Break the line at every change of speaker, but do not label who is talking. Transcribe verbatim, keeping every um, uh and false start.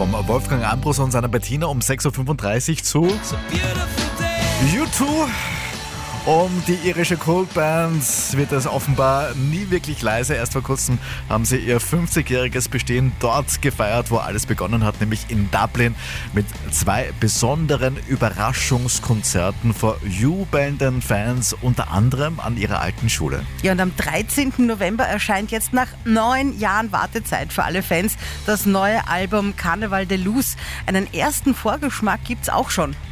vom Wolfgang Ambros und seiner Bettina um sechs Uhr fünfunddreißig zu U zwei. Um die irische Kultband wird es offenbar nie wirklich leise. Erst vor kurzem haben sie ihr fünfzigjähriges Bestehen dort gefeiert, wo alles begonnen hat, nämlich in Dublin mit zwei besonderen Überraschungskonzerten vor jubelnden Fans, unter anderem an ihrer alten Schule.
Ja, und am dreizehnten November erscheint jetzt nach neun Jahren Wartezeit für alle Fans das neue Album Carnaval de Luz. Einen ersten Vorgeschmack gibt's auch schon.